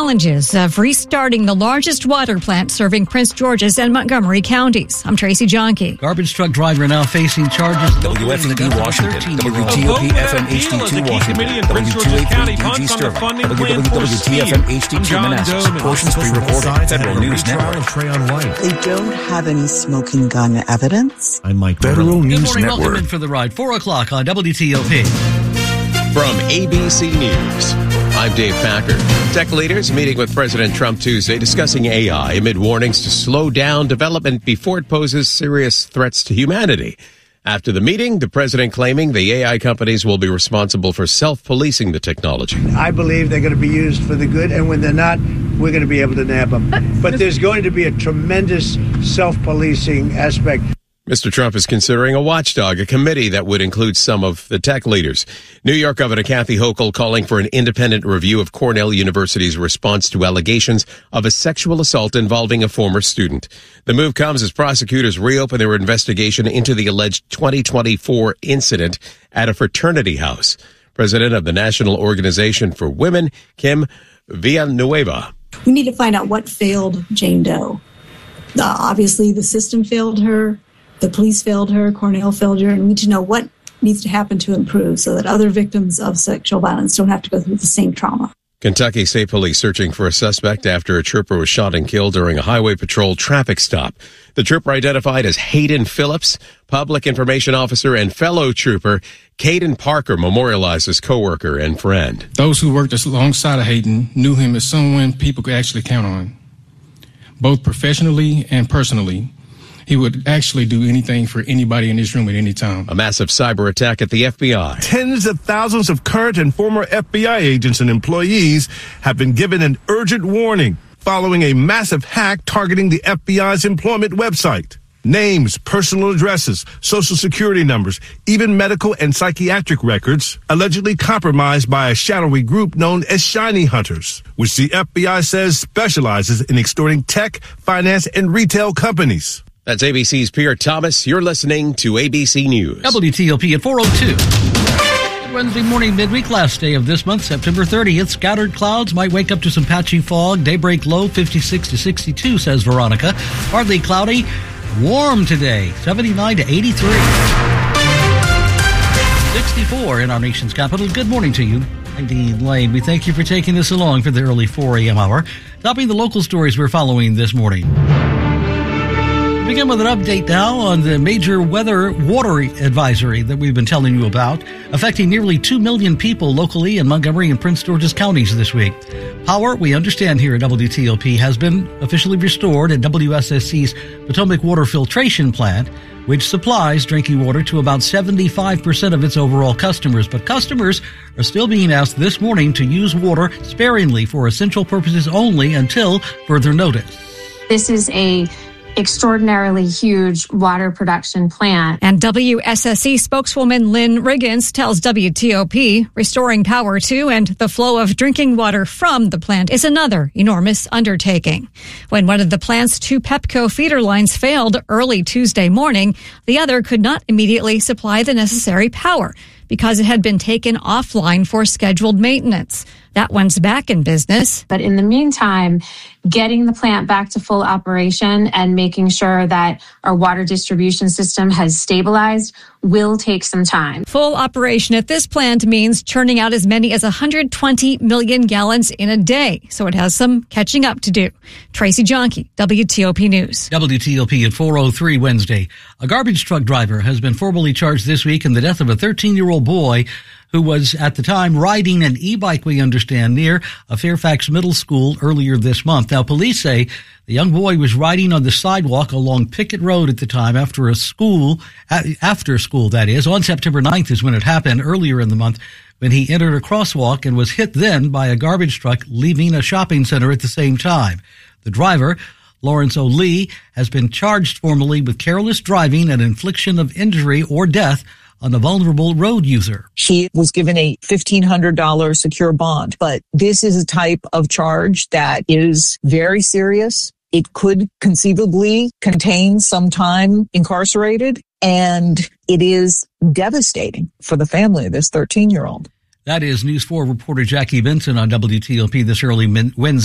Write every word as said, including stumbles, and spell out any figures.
challenges of restarting the largest water plant serving Prince George's and Montgomery counties. I'm Tracy Jonke. Garbage truck driver now facing charges. W F M D Washington, W T O P F M H D two Washington, W two eighty-three U G Sterling, W W T F M H D two Manassas, portions pre-recorded, Federal News Network. They don't have any smoking gun evidence. I'm Mike Federal News Good morning, Network. Welcome in for the ride. Four o'clock on W T O P. From A B C News, I'm Dave Packer. Tech leaders meeting with President Trump Tuesday discussing A I amid warnings to slow down development before it poses serious threats to humanity. After the meeting, the president claiming the A I companies will be responsible for self-policing the technology. I believe they're going to be used for the good, and when they're not, we're going to be able to nab them. But there's going to be a tremendous self-policing aspect. Mister Trump is considering a watchdog, a committee that would include some of the tech leaders. New York Governor Kathy Hochul calling for an independent review of Cornell University's response to allegations of a sexual assault involving a former student. The move comes as prosecutors reopen their investigation into the alleged twenty twenty-four incident at a fraternity house. President of the National Organization for Women, Kim Villanueva. We need to find out what failed Jane Doe. Uh, obviously, the system failed her. The police failed her, Cornell failed her, and we need to know what needs to happen to improve so that other victims of sexual violence don't have to go through the same trauma. Kentucky State Police searching for a suspect after a trooper was shot and killed during a highway patrol traffic stop. The trooper identified as Hayden Phillips, public information officer and fellow trooper Caden Parker memorialized his coworker and friend. Those who worked alongside of Hayden knew him as someone people could actually count on, both professionally and personally. He would actually do anything for anybody in this room at any time. A massive cyber attack at the F B I. Tens of thousands of current and former F B I agents and employees have been given an urgent warning following a massive hack targeting the F B I's employment website. Names, personal addresses, social security numbers, even medical and psychiatric records allegedly compromised by a shadowy group known as Shiny Hunters, which the F B I says specializes in extorting tech, finance, and retail companies. That's A B C's Pierre Thomas. You're listening to A B C News. W T O P at four oh two. Wednesday morning, midweek, last day of this month, September thirtieth. Scattered clouds might wake up to some patchy fog. Daybreak low fifty-six to sixty-two, says Veronica. Partly cloudy. Warm today, seventy-nine to eighty-three. sixty-four in our nation's capital. Good morning to you. I'm Dean Lane. We thank you for taking us along for the early four a.m. hour. Topping the local stories we're following this morning. We begin with an update now on the major weather water advisory that we've been telling you about, affecting nearly two million people locally in Montgomery and Prince George's counties this week. Power, we understand here at W T O P, has been officially restored at W S S C's Potomac Water Filtration Plant, which supplies drinking water to about seventy-five percent of its overall customers. But customers are still being asked this morning to use water sparingly for essential purposes only until further notice. This is a extraordinarily huge water production plant. And W S S C spokeswoman Lynn Riggins tells W T O P restoring power to and the flow of drinking water from the plant is another enormous undertaking. When one of the plant's two Pepco feeder lines failed early Tuesday morning, the other could not immediately supply the necessary power because it had been taken offline for scheduled maintenance. That one's back in business. But in the meantime, getting the plant back to full operation and making sure that our water distribution system has stabilized will take some time. Full operation at this plant means churning out as many as one hundred twenty million gallons in a day. So it has some catching up to do. Tracy Jonke, W T O P News. W T O P at four oh three Wednesday. A garbage truck driver has been formally charged this week in the death of a thirteen-year-old boy who was at the time riding an e-bike, we understand, near a Fairfax middle school earlier this month. Now, police say the young boy was riding on the sidewalk along Pickett Road at the time after a school, after school, that is. On September ninth is when it happened, earlier in the month, when he entered a crosswalk and was hit then by a garbage truck leaving a shopping center at the same time. The driver, Lawrence O'Lee, has been charged formally with careless driving and infliction of injury or death on a vulnerable road user. He was given a fifteen hundred dollars secure bond, but this is a type of charge that is very serious. It could conceivably contain some time incarcerated, and it is devastating for the family of this thirteen-year-old. That is News four reporter Jackie Benson on W T O P this early Wednesday.